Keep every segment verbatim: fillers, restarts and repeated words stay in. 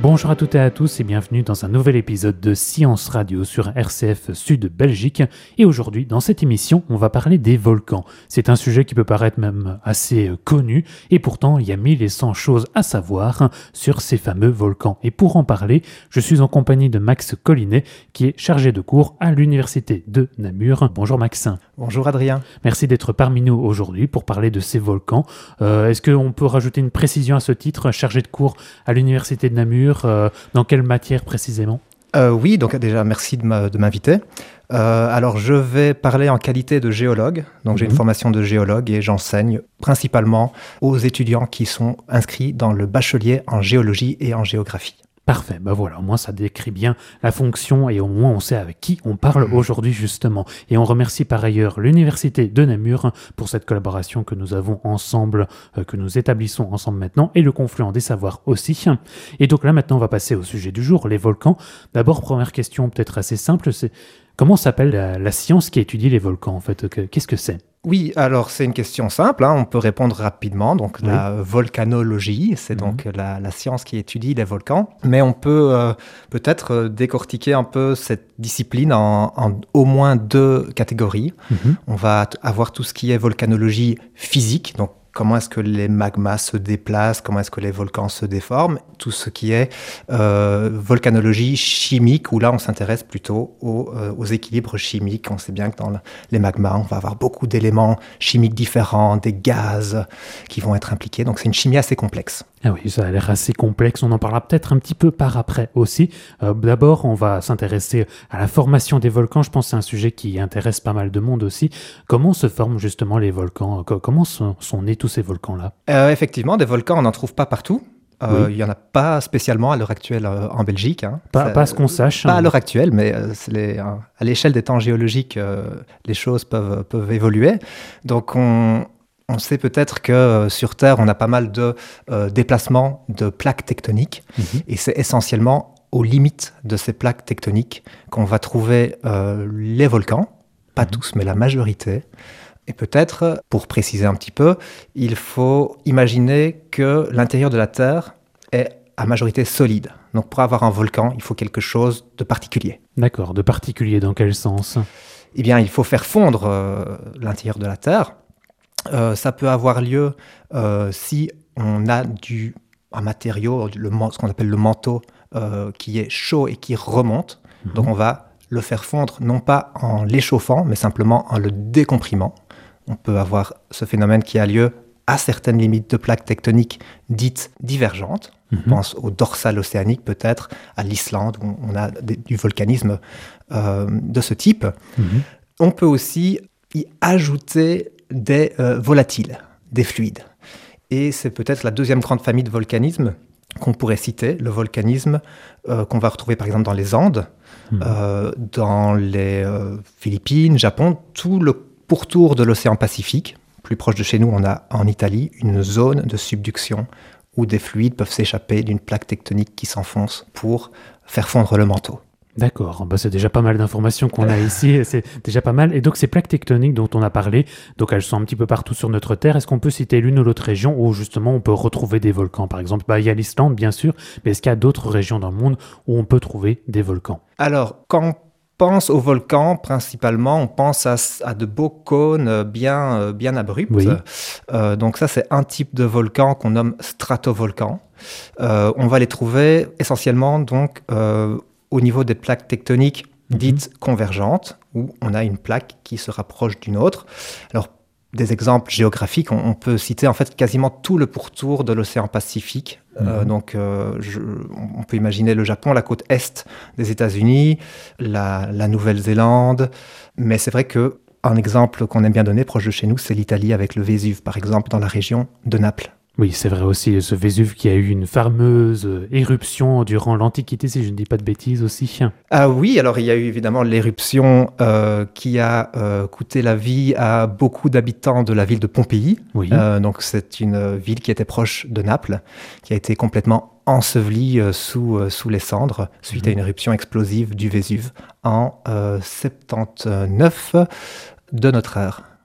Bonjour à toutes et à tous et bienvenue dans un nouvel épisode de Science Radio sur R C F Sud Belgique. Et aujourd'hui, dans cette émission, on va parler des volcans. C'est un sujet qui peut paraître même assez connu et pourtant, il y a mille et cent choses à savoir sur ces fameux volcans. Et pour en parler, je suis en compagnie de Max Collinet qui est chargé de cours à l'Université de Namur. Bonjour Max. Bonjour Adrien. Merci d'être parmi nous aujourd'hui pour parler de ces volcans. Euh, est-ce qu'on peut rajouter une précision à ce titre, chargé de cours à l'Université de Namur? Euh, dans quelle matière précisément ? euh, Oui, donc déjà merci de, ma, de m'inviter. Euh, alors je vais parler en qualité de géologue, donc mmh. j'ai une formation de géologue et j'enseigne principalement aux étudiants qui sont inscrits dans le bachelier en géologie et en géographie. Parfait, ben voilà, au moins ça décrit bien la fonction et au moins on sait avec qui on parle aujourd'hui justement. Et on remercie par ailleurs l'Université de Namur pour cette collaboration que nous avons ensemble, euh, que nous établissons ensemble maintenant, et le Confluent des Savoirs aussi. Et donc là maintenant on va passer au sujet du jour, les volcans. D'abord, première question peut-être assez simple, c'est comment s'appelle la, la science qui étudie les volcans en fait? Qu'est-ce que c'est ? Oui, alors c'est une question simple, hein, on peut répondre rapidement. Donc oui. La volcanologie, c'est mmh. donc la, la science qui étudie les volcans. Mais on peut euh, peut-être euh, décortiquer un peu cette discipline en, en au moins deux catégories. Mmh. On va t- avoir tout ce qui est volcanologie physique, donc comment est-ce que les magmas se déplacent, comment est-ce que les volcans se déforment, tout ce qui est euh, volcanologie chimique, où là on s'intéresse plutôt aux, euh, aux équilibres chimiques. On sait bien que dans le, les magmas, on va avoir beaucoup d'éléments chimiques différents, des gaz qui vont être impliqués, donc c'est une chimie assez complexe. Ah oui, ça a l'air assez complexe, on en parlera peut-être un petit peu par après aussi. Euh, d'abord, on va s'intéresser à la formation des volcans, je pense que c'est un sujet qui intéresse pas mal de monde aussi. Comment se forment justement les volcans ? Comment sont, sont nés tous ces volcans-là ? euh, Effectivement, des volcans, on n'en trouve pas partout. Euh, oui. Il n'y en a pas spécialement à l'heure actuelle euh, en Belgique. Hein. Pas, Ça, pas à ce qu'on sache. Pas hein. à l'heure actuelle, mais euh, c'est les, hein, à l'échelle des temps géologiques, euh, les choses peuvent, peuvent évoluer. Donc, on... On sait peut-être que euh, sur Terre, on a pas mal de euh, déplacements de plaques tectoniques mmh. et c'est essentiellement aux limites de ces plaques tectoniques qu'on va trouver euh, les volcans, pas mmh. tous, mais la majorité. Et peut-être, pour préciser un petit peu, il faut imaginer que l'intérieur de la Terre est à majorité solide. Donc pour avoir un volcan, il faut quelque chose de particulier. D'accord, de particulier dans quel sens ? Eh bien, il faut faire fondre euh, l'intérieur de la Terre. Euh, ça peut avoir lieu euh, si on a du, un matériau, le, ce qu'on appelle le manteau, euh, qui est chaud et qui remonte. Mmh. Donc on va le faire fondre, non pas en l'échauffant, mais simplement en le décomprimant. On peut avoir ce phénomène qui a lieu à certaines limites de plaques tectoniques dites divergentes. Mmh. On pense au dorsal océanique peut-être, à l'Islande, où on a des, du volcanisme euh, de ce type. Mmh. On peut aussi y ajouter des euh, volatiles, des fluides. Et c'est peut-être la deuxième grande famille de volcanisme qu'on pourrait citer, le volcanisme euh, qu'on va retrouver par exemple dans les Andes, mmh. euh, dans les euh, Philippines, Japon, tout le pourtour de l'océan Pacifique. Plus proche de chez nous, on a en Italie une zone de subduction où des fluides peuvent s'échapper d'une plaque tectonique qui s'enfonce pour faire fondre le manteau. D'accord, bah c'est déjà pas mal d'informations qu'on a ici, c'est déjà pas mal. Et donc ces plaques tectoniques dont on a parlé, donc elles sont un petit peu partout sur notre Terre. Est-ce qu'on peut citer l'une ou l'autre région où justement on peut retrouver des volcans ? Par exemple, bah, il y a l'Islande bien sûr, mais est-ce qu'il y a d'autres régions dans le monde où on peut trouver des volcans ? Alors, quand on pense aux volcans, principalement, on pense à, à de beaux cônes bien, bien abrupts. Oui. Euh, donc ça, c'est un type de volcan qu'on nomme stratovolcan. Euh, on va les trouver essentiellement donc euh, au niveau des plaques tectoniques dites mmh. convergentes, où on a une plaque qui se rapproche d'une autre. Alors, des exemples géographiques, on, on peut citer en fait quasiment tout le pourtour de l'océan Pacifique. Mmh. Euh, donc, euh, je, on peut imaginer le Japon, la côte est des États-Unis, la, la Nouvelle-Zélande. Mais c'est vrai qu'un exemple qu'on aime bien donner, proche de chez nous, c'est l'Italie avec le Vésuve, par exemple, dans la région de Naples. Oui, c'est vrai aussi, ce Vésuve qui a eu une fameuse éruption durant l'Antiquité, si je ne dis pas de bêtises aussi. Ah oui, alors il y a eu évidemment l'éruption euh, qui a euh, coûté la vie à beaucoup d'habitants de la ville de Pompéi. Oui. Euh, donc c'est une ville qui était proche de Naples, qui a été complètement ensevelie euh, sous, euh, sous les cendres suite mmh. à une éruption explosive du Vésuve en euh, soixante-dix-neuf de notre ère.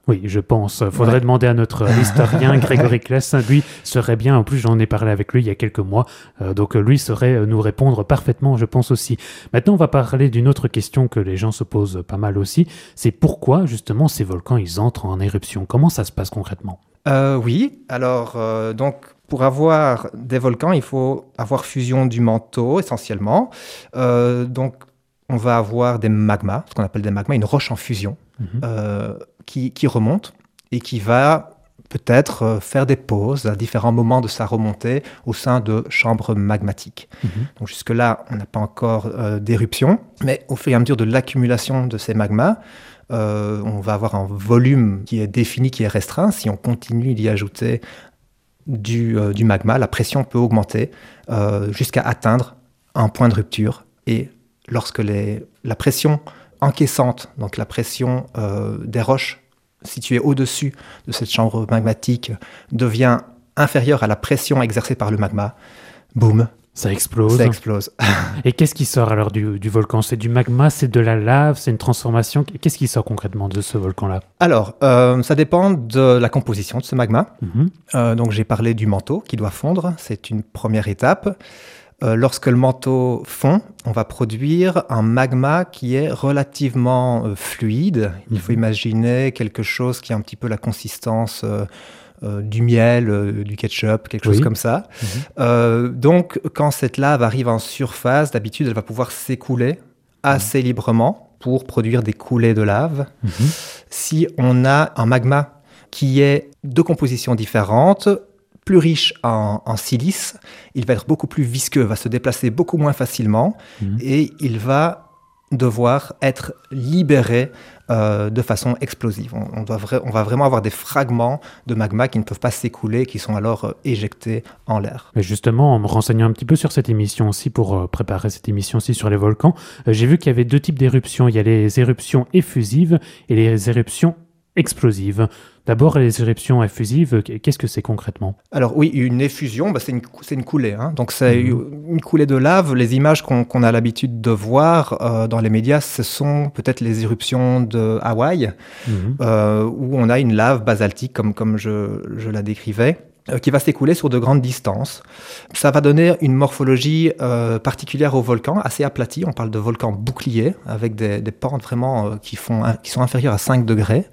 Oui, je pense. Il faudrait ouais. demander à notre historien Grégory Claes. Lui serait bien, en plus j'en ai parlé avec lui il y a quelques mois, euh, donc lui saurait nous répondre parfaitement, je pense aussi. Maintenant, on va parler d'une autre question que les gens se posent pas mal aussi. C'est pourquoi justement ces volcans, ils entrent en éruption? Comment ça se passe concrètement? euh, Oui, alors euh, donc pour avoir des volcans, il faut avoir fusion du manteau essentiellement. Euh, donc on va avoir des magmas, ce qu'on appelle des magmas, une roche en fusion. Mmh. Euh, qui, qui remonte et qui va peut-être euh, faire des pauses à différents moments de sa remontée au sein de chambres magmatiques. Mmh. Donc jusque-là, on n'a pas encore euh, d'éruption, mais au fur et à mesure de l'accumulation de ces magmas, euh, on va avoir un volume qui est défini, qui est restreint. Si on continue d'y ajouter du, euh, du magma, la pression peut augmenter euh, jusqu'à atteindre un point de rupture. Et lorsque les, la pression encaissante, donc la pression euh, des roches situées au-dessus de cette chambre magmatique devient inférieure à la pression exercée par le magma, boum, ça explose. Ça explose. Et qu'est-ce qui sort alors du, du volcan? C'est du magma, c'est de la lave, c'est une transformation? Qu'est-ce qui sort concrètement de ce volcan-là? Alors, euh, ça dépend de la composition de ce magma. Mm-hmm. Euh, donc j'ai parlé du manteau qui doit fondre, c'est une première étape. Euh, lorsque le manteau fond, on va produire un magma qui est relativement euh, fluide. Il faut imaginer quelque chose qui a un petit peu la consistance euh, euh, du miel, euh, du ketchup, quelque chose oui. comme ça. Mmh. Euh, donc, quand cette lave arrive en surface, d'habitude, elle va pouvoir s'écouler assez mmh. librement pour produire des coulées de lave. Mmh. Si on a un magma qui est de composition différente, plus riche en, en silice, il va être beaucoup plus visqueux, va se déplacer beaucoup moins facilement mmh. et il va devoir être libéré euh, de façon explosive. On, on, doit vra- on va vraiment avoir des fragments de magma qui ne peuvent pas s'écouler, qui sont alors euh, éjectés en l'air. Mais justement, en me renseignant un petit peu sur cette émission aussi, pour euh, préparer cette émission aussi sur les volcans, euh, j'ai vu qu'il y avait deux types d'éruptions. Il y a les éruptions effusives et les éruptions explosives. D'abord, les éruptions effusives, qu'est-ce que c'est concrètement? Alors oui, une effusion, bah, c'est, une, c'est une coulée. Hein. Donc c'est mmh. une coulée de lave. Les images qu'on, qu'on a l'habitude de voir euh, dans les médias, ce sont peut-être les éruptions de Hawaï, mmh. euh, où on a une lave basaltique, comme, comme je, je la décrivais, euh, qui va s'écouler sur de grandes distances. Ça va donner une morphologie euh, particulière au volcan, assez aplati. On parle de volcan bouclier, avec des, des pentes vraiment euh, qui, font, qui sont inférieures à cinq degrés.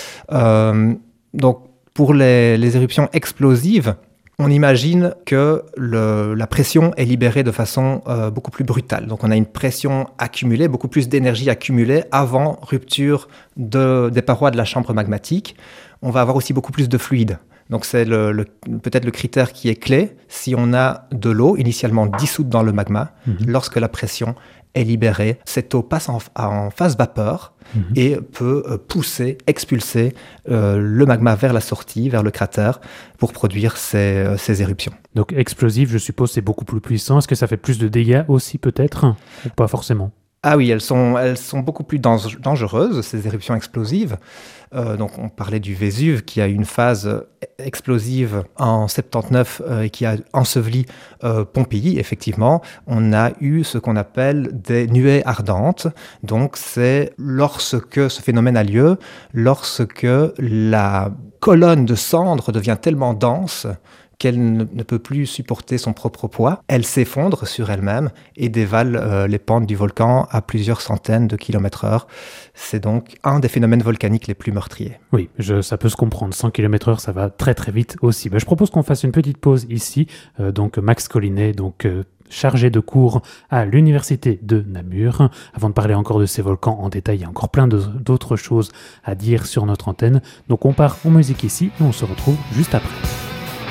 Euh, donc, pour les, les éruptions explosives, on imagine que le, la pression est libérée de façon euh, beaucoup plus brutale. Donc, on a une pression accumulée, beaucoup plus d'énergie accumulée avant rupture de, des parois de la chambre magmatique. On va avoir aussi beaucoup plus de fluide. Donc, c'est le, le, peut-être le critère qui est clé. Si on a de l'eau initialement dissoute dans le magma, mmh. lorsque la pression est libérée, cette eau passe en, en phase vapeur mmh. et peut euh, pousser, expulser euh, le magma vers la sortie, vers le cratère, pour produire ces, euh, ces éruptions. Donc explosif, je suppose, c'est beaucoup plus puissant. Est-ce que ça fait plus de dégâts aussi peut-être? Ou pas forcément? Ah oui, elles sont, elles sont beaucoup plus dangereuses, ces éruptions explosives. Euh, donc on parlait du Vésuve qui a eu une phase explosive en soixante-dix-neuf euh, et qui a enseveli euh, Pompéi, effectivement. On a eu ce qu'on appelle des nuées ardentes. Donc c'est lorsque ce phénomène a lieu, lorsque la colonne de cendres devient tellement dense qu'elle ne peut plus supporter son propre poids, elle s'effondre sur elle-même et dévale euh, les pentes du volcan à plusieurs centaines de kilomètres heure. C'est donc un des phénomènes volcaniques les plus meurtriers. Oui, je, ça peut se comprendre. cent kilomètres heure, ça va très très vite aussi. Ben, je propose qu'on fasse une petite pause ici. Euh, donc Max Collinet, donc euh, chargé de cours à l'université de Namur. Avant de parler encore de ces volcans en détail, il y a encore plein de, d'autres choses à dire sur notre antenne. Donc on part en musique ici et on se retrouve juste après.